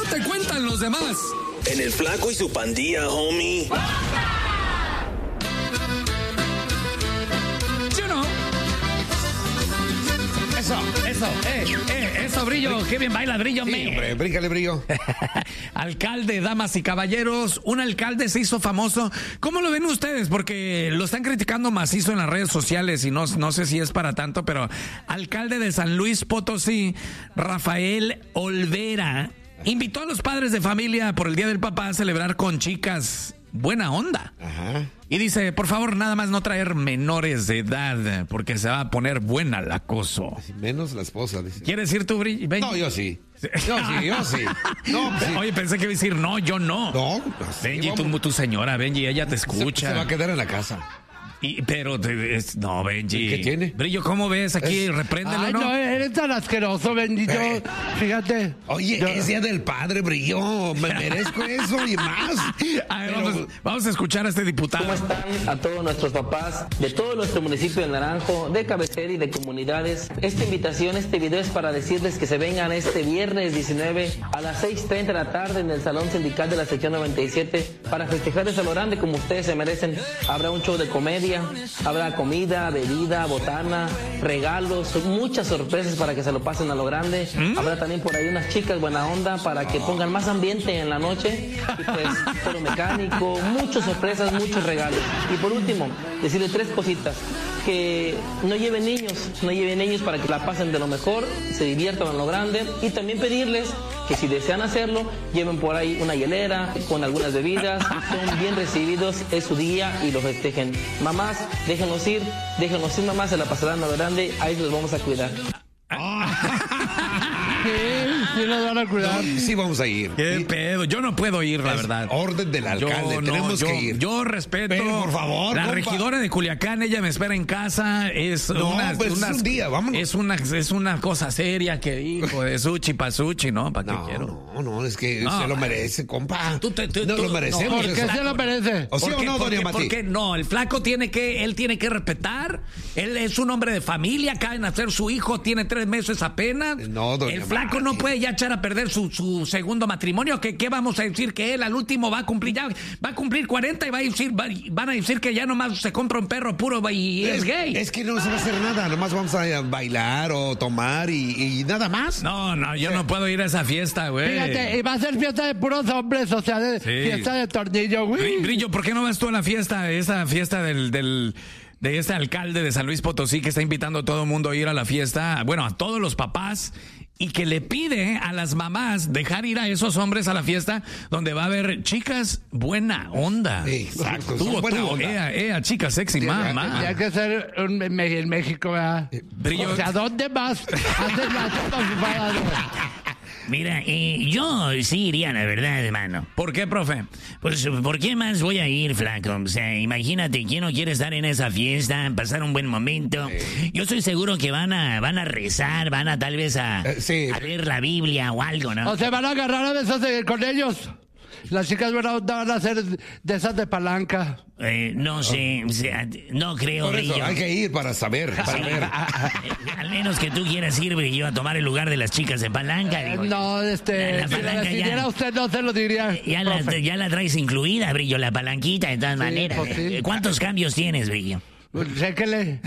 te cuentan los demás? En el Flaco y su pandilla, homie. ¿Sí o no? Eso, Brillo. Qué bien baila, Brillo, Sí, hombre, bríncale, Brillo. Alcalde, damas y caballeros, un alcalde se hizo famoso. ¿Cómo lo ven ustedes? Porque lo están criticando macizo en las redes sociales y no sé si es para tanto, pero alcalde de San Luis Potosí, Rafael Olvera, invitó a los padres de familia por el Día del Papá a celebrar con chicas. Buena onda. Ajá. Y dice, por favor, nada más no traer menores de edad, porque se va a poner buena el acoso. Menos la esposa, dice. ¿Quieres ir tú, Brillo? No, yo sí. Yo sí. No, sí. Oye, pensé que iba a decir, no, yo no. No, sí, Benji, vamos. tu señora, Benji, ella te escucha. Se va a quedar en la casa. No, Benji. ¿Qué tiene? Brillo, ¿cómo ves aquí? Repréndelo, Ay, ¿no? no, eres tan asqueroso, bendito. Fíjate. Oye, es Día del Padre, Brillo. Me merezco eso y más. A ver, vamos a escuchar a este diputado. ¿Cómo están a todos nuestros papás de todo nuestro municipio de Naranjo, de cabecera y de comunidades? Esta invitación, este video es para decirles que se vengan este viernes 19 a las 6:30 de la tarde en el Salón Sindical de la Sección 97 para festejar a lo grande como ustedes se merecen. Habrá un show de comedia, habrá comida, bebida, botana, regalos, muchas sorpresas para que se lo pasen a lo grande. Habrá también por ahí unas chicas buena onda para que pongan más ambiente en la noche. Y pues, toro mecánico, muchas sorpresas, muchos regalos. Y por último, decirles 3 cositas. Que no lleven niños para que la pasen de lo mejor, se diviertan a lo grande. Y también pedirles que si desean hacerlo, lleven por ahí una hielera con algunas bebidas. Son bien recibidos, es su día y lo festejen. Mamás, déjenlos ir, mamás, se la pasarán a lo grande, ahí los vamos a cuidar. Sí, nos van a cuidar. No, sí vamos a ir. ¿Qué Sí. pedo? Yo no puedo ir, la Es verdad. orden del alcalde, tenemos que ir. Yo respeto. Pero, por favor, la compa. regidora de Culiacán, ella me espera en casa. Es No, pues, es un día, vámonos. Es una cosa seria que dijo de sushi pa' sushi, ¿no? ¿Para qué quiero? No, es que No, se lo merece, compa. tú- no lo merecemos. ¿Por qué eso. se lo merece? ¿O sí o no, doña Mati? Porque no, el flaco tiene que respetar. Él es un hombre de familia, acaba de nacer su hijo, tiene 3 meses apenas. No, doña El flaco Mati. no puede ya echar a perder su segundo matrimonio. ¿Qué vamos a decir? Que él al último va a cumplir 40 y van a decir que ya nomás se compra un perro puro y es gay. Es que no se va a hacer nada, nomás vamos a bailar o tomar y nada más. No, yo no puedo ir a esa fiesta, güey. Fíjate, y va a ser fiesta de puros hombres, o sea, de fiesta de tornillo, güey. Brillo, ¿por qué no vas tú a la fiesta? Esa fiesta de este alcalde de San Luis Potosí que está invitando a todo el mundo a ir a la fiesta, bueno, a todos los papás, y que le pide a las mamás dejar ir a esos hombres a la fiesta donde va a haber chicas buena onda. Exacto, son Tú, buena onda. chica sexy, mamá. Tendría que ser en México, ¿verdad? Brillo. O sea, ¿dónde más hacen las ocupadas? Mira, yo sí iría, la verdad, hermano. ¿Por qué, profe? Pues, ¿por qué más voy a ir, flaco? O sea, imagínate, ¿quién no quiere estar en esa fiesta, pasar un buen momento? Yo estoy seguro que van a rezar, van a tal vez a leer la Biblia o algo, ¿no? O se van a agarrar a besos con ellos. Las chicas van a ser de esas de palanca. No sé, o sea, no creo, Por eso Brillo. hay que ir para saber, para ver. Al menos que tú quieras ir, Brillo, a tomar el lugar de las chicas de palanca. Digo. No, La si lo palanca decidiera usted, no se lo diría. Ya la traes incluida, Brillo, la palanquita, de todas maneras. pues sí. ¿Cuántos cambios tienes, Brillo? Chéquele.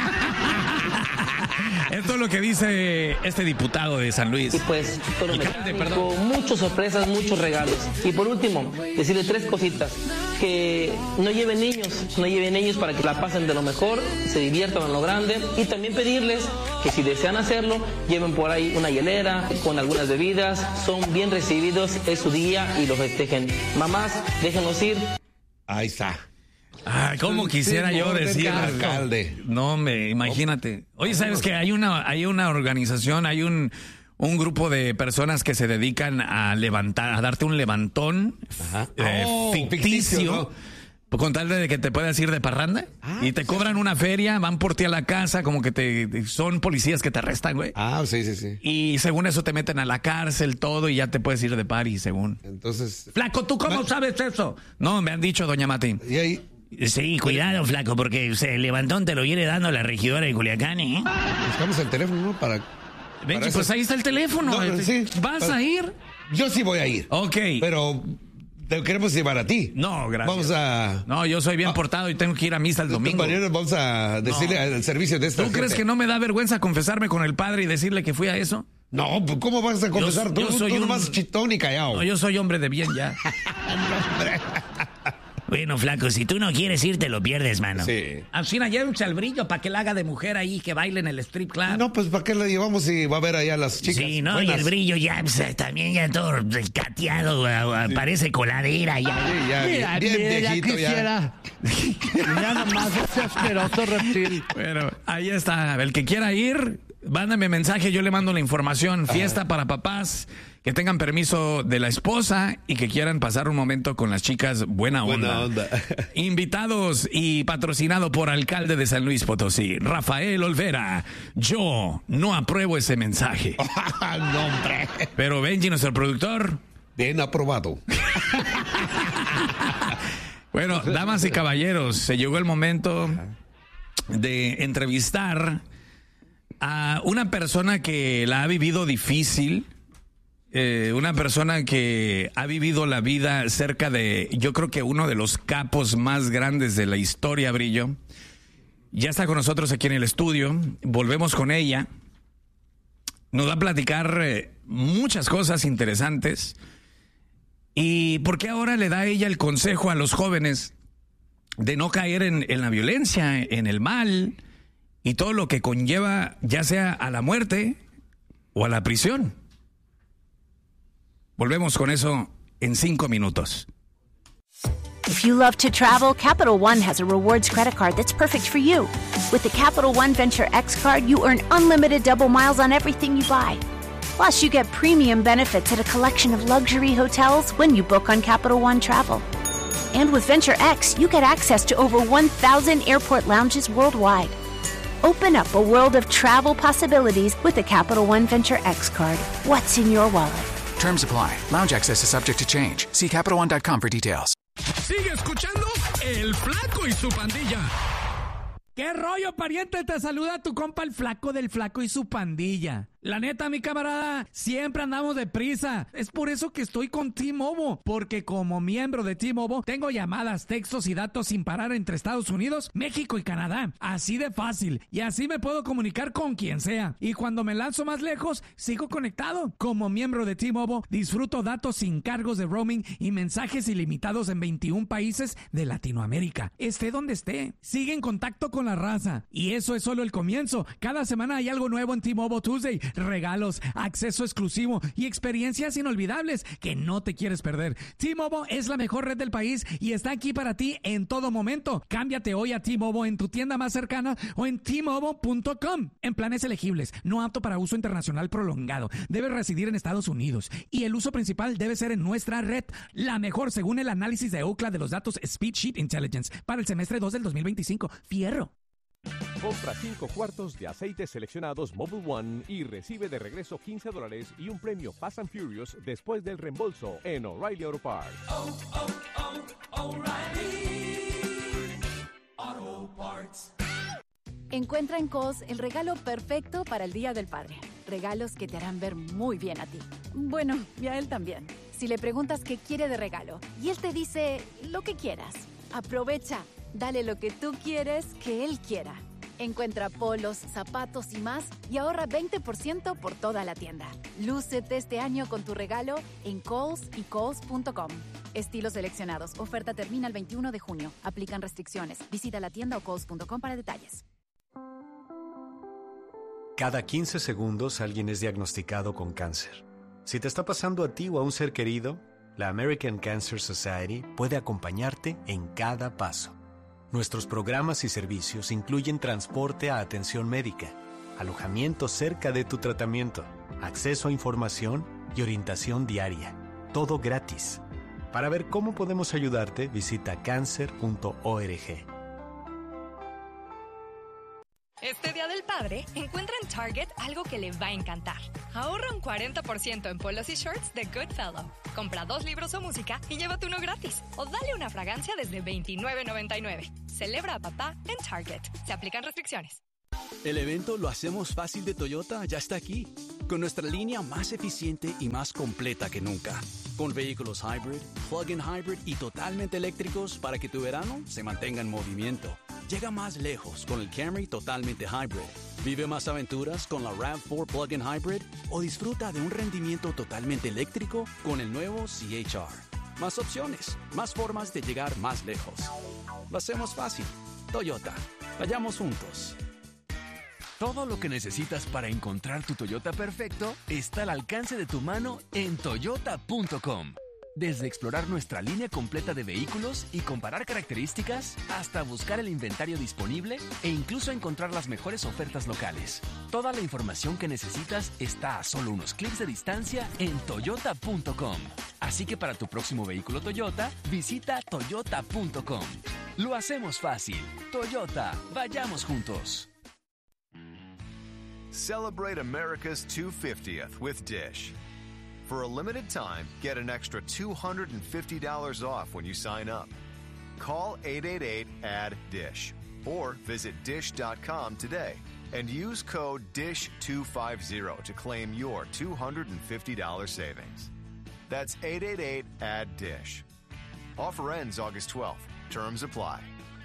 Esto es lo que dice este diputado de San Luis. Y pues, toro Alcalde, mecánico, muchas sorpresas, muchos regalos. Y por último, decirle 3 cositas. Que no lleven niños para que la pasen de lo mejor, se diviertan a lo grande. Y también pedirles que si desean hacerlo, lleven por ahí una hielera con algunas bebidas. Son bien recibidos, es su día y lo festejen. Mamás, déjenlos ir. Ahí está. Ay, ¿cómo quisiera yo decir? Alcalde. No, imagínate. Oye, ¿sabes que hay una organización, hay un grupo de personas que se dedican a darte un levantón ficticio, ¿no? con tal de que te puedas ir de parranda y te cobran una feria, van por ti a la casa, como que son policías que te arrestan, güey. Sí. Y según eso te meten a la cárcel, todo, y ya te puedes ir de party, según. Entonces. Flaco, ¿tú cómo sabes eso? No, me han dicho, doña Mati. Y ahí. Sí, cuidado, flaco, porque el levantón te lo viene dando la regidora de Culiacán, ¿eh? Buscamos el teléfono, ¿no? Benji, pues ahí está el teléfono. No, sí. ¿Vas a ir? Yo sí voy a ir. Ok. Pero te queremos llevar a ti. No, gracias. Vamos a... No, yo soy bien portado y tengo que ir a misa el domingo. Mañana vamos a decirle al servicio de esta ¿Tú crees que no me da vergüenza confesarme con el padre y decirle que fui a eso? No, ¿cómo vas a confesar? Tú nomás chitón y callado. No, yo soy hombre de bien ya. Bueno, flaco, si tú no quieres ir, te lo pierdes, mano. Sí. Alcina, llévense al Brillo para que la haga de mujer ahí, que baile en el strip club. No, pues ¿para qué la llevamos si va a ver allá a las chicas? Sí, no, buenas? y el Brillo ya, pues, también ya todo cateado, parece coladera ya. Sí, ya, Mira, bien ya viejito quisiera. Ya nomás ese asqueroso reptil. Bueno, ahí está. El que quiera ir, mándame mensaje, yo le mando la información. Fiesta para papás, que tengan permiso de la esposa y que quieran pasar un momento con las chicas. Buena onda. Invitados y patrocinado por alcalde de San Luis Potosí, Rafael Olvera. Yo no apruebo ese mensaje. No, hombre. Pero Benji, nuestro productor... Bien aprobado. Bueno, damas y caballeros, se llegó el momento de entrevistar a una persona que la ha vivido difícil, una persona que ha vivido la vida cerca de, yo creo que uno de los capos más grandes de la historia, Brillo. Ya está con nosotros aquí en el estudio, volvemos con ella, nos va a platicar muchas cosas interesantes. ¿Y por qué ahora le da ella el consejo a los jóvenes de no caer en la violencia, en el mal y todo lo que conlleva ya sea a la muerte o a la prisión? Volvemos con eso en 5 minutos. If you love to travel, Capital One has a rewards credit card that's perfect for you. With the Capital One Venture X card, you earn unlimited double miles on everything you buy. Plus, you get premium benefits at a collection of luxury hotels when you book on Capital One Travel. And with Venture X, you get access to over 1,000 airport lounges worldwide. Open up a world of travel possibilities with the Capital One Venture X card. What's in your wallet? Terms apply. Lounge access is subject to change. See CapitalOne.com for details. Sigue escuchando El Flaco y su pandilla. ¿Qué rollo, pariente? Te saluda tu compa el Flaco del Flaco y su pandilla. La neta, mi camarada, siempre andamos deprisa. Es por eso que estoy con T-Mobile, porque como miembro de T-Mobile tengo llamadas, textos y datos sin parar entre Estados Unidos, México y Canadá. Así de fácil. Y así me puedo comunicar con quien sea. Y cuando me lanzo más lejos, sigo conectado. Como miembro de T-Mobile, disfruto datos sin cargos de roaming y mensajes ilimitados en 21 países de Latinoamérica. Esté donde esté. Sigue en contacto con la raza. Y eso es solo el comienzo. Cada semana hay algo nuevo en T-Mobile Tuesday. Regalos, acceso exclusivo y experiencias inolvidables que no te quieres perder. T-Mobile es la mejor red del país y está aquí para ti en todo momento. Cámbiate hoy a T-Mobile en tu tienda más cercana o en T-Mobile.com. En planes elegibles, no apto para uso internacional prolongado. Debes residir en Estados Unidos y el uso principal debe ser en nuestra red. La mejor según el análisis de Ookla de los datos Speedsheet Intelligence para el semestre 2 del 2025. Fierro. Compra 5 cuartos de aceite seleccionados Mobil One y recibe de regreso $15 y un premio Fast and Furious después del reembolso en O'Reilly Auto Parts. O'Reilly Auto Parts. Encuentra en Kohl's el regalo perfecto para el Día del Padre. Regalos que te harán ver muy bien a ti. Bueno, y a él también. Si le preguntas qué quiere de regalo y él te dice lo que quieras, aprovecha. Dale lo que tú quieres que él quiera. Encuentra polos, zapatos y más y ahorra 20% por toda la tienda. Lúcete este año con tu regalo en Kohl's y Kohl's.com. Estilos seleccionados. Oferta termina el 21 de junio. Aplican restricciones. Visita la tienda o Kohl's.com para detalles. Cada 15 segundos alguien es diagnosticado con cáncer. Si te está pasando a ti o a un ser querido, la American Cancer Society puede acompañarte en cada paso. Nuestros programas y servicios incluyen transporte a atención médica, alojamiento cerca de tu tratamiento, acceso a información y orientación diaria. Todo gratis. Para ver cómo podemos ayudarte, visita cancer.org. Este Día del Padre, encuentra en Target algo que le va a encantar. Ahorra un 40% en polos y shorts de Goodfellow. Compra 2 libros o música y llévate uno gratis. O dale una fragancia desde $29.99. Celebra a papá en Target. Se aplican restricciones. El evento Lo Hacemos Fácil de Toyota ya está aquí, con nuestra línea más eficiente y más completa que nunca. Con vehículos hybrid, plug-in hybrid y totalmente eléctricos para que tu verano se mantenga en movimiento. Llega más lejos con el Camry totalmente hybrid. Vive más aventuras con la RAV4 plug-in hybrid o disfruta de un rendimiento totalmente eléctrico con el nuevo CHR. Más opciones, más formas de llegar más lejos. Lo hacemos fácil. Toyota. Vayamos juntos. Todo lo que necesitas para encontrar tu Toyota perfecto está al alcance de tu mano en toyota.com. Desde explorar nuestra línea completa de vehículos y comparar características, hasta buscar el inventario disponible e incluso encontrar las mejores ofertas locales. Toda la información que necesitas está a solo unos clics de distancia en toyota.com. Así que para tu próximo vehículo Toyota, visita toyota.com. Lo hacemos fácil. Toyota, vayamos juntos. Celebrate America's 250th with Dish. For a limited time, get an extra $250 off when you sign up. Call 888-ADD-DISH or visit dish.com today and use code DISH250 to claim your $250 savings. That's 888-ADD-DISH. Offer ends August 12th. Terms apply.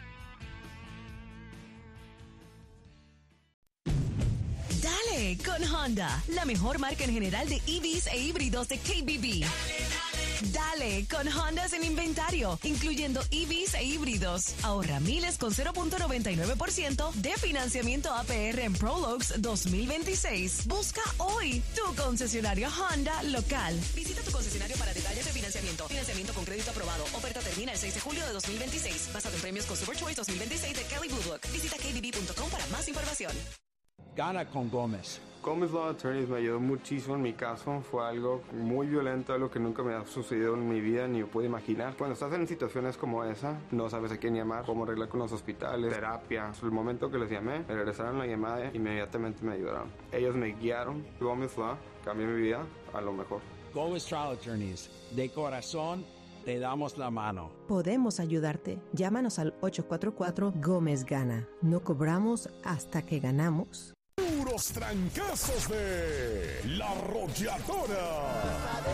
Dale con Honda, la mejor marca en general de EVs e híbridos de KBB. Dale con Honda en inventario, incluyendo EVs e híbridos. Ahorra miles con 0.99% de financiamiento APR en Prologues 2026. Busca hoy tu concesionario Honda local. Visita tu concesionario para detalles de financiamiento. Financiamiento con crédito aprobado. Oferta termina el 6 de julio de 2026. Basado en premios Consumer Choice 2026 de Kelley Blue Book. Visita kbb.com para más información. Gana con Gómez. Gómez Law Attorneys me ayudó muchísimo en mi caso. Fue algo muy violento, algo que nunca me ha sucedido en mi vida ni puedo imaginar. Cuando estás en situaciones como esa, no sabes a quién llamar, cómo arreglar con los hospitales, terapia. El momento que les llamé, me regresaron la llamada e inmediatamente me ayudaron. Ellos me guiaron. Gómez Law cambió mi vida a lo mejor. Gómez Trial Attorneys. De corazón, te damos la mano. Podemos ayudarte. Llámanos al 844 Gómez Gana. No cobramos hasta que ganamos. Puros trancazos de La Arrolladora.